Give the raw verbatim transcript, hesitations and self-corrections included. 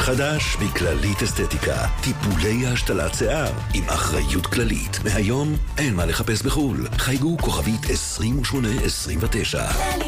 חדש מכללית אסתטיקה, טיפולי השתלת שיער עם אחריות כללית. מהיום אין מה לחפש בחול. חייגו כוכבית עשרים ושמונה עשרים ותשע.